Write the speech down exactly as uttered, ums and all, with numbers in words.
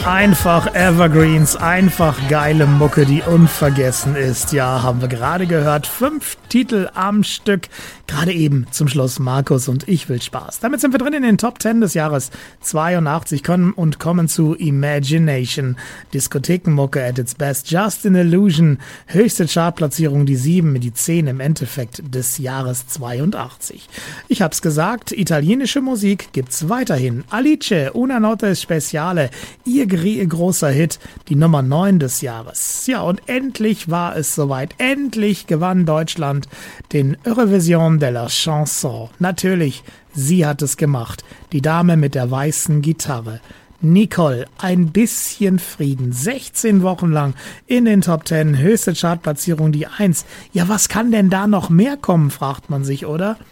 Einfach Evergreens, einfach geile Mucke, die unvergessen ist. Ja, haben wir gerade gehört. Fünf Titel am Stück. Gerade eben zum Schluss Markus und Ich will Spaß. Damit sind wir drin in den Top Ten des Jahres zweiundachtzig und kommen zu Imagination. Diskothekenmucke at its best. Just an Illusion. Höchste Chartplatzierung die sieben, die zehn im Endeffekt des Jahres zweiundachtzig. Ich hab's gesagt, italienische Musik gibt's weiterhin. Alice, Una Notte Speciale. Ihr großer Hit, die Nummer neun des Jahres. Ja, und endlich war es soweit. Endlich gewann Deutschland den Eurovision de la Chanson. Natürlich, sie hat es gemacht. Die Dame mit der weißen Gitarre. Nicole, ein bisschen Frieden. sechzehn Wochen lang in den Top Ten, höchste Chartplatzierung die eins. Ja, was kann denn da noch mehr kommen, fragt man sich, oder?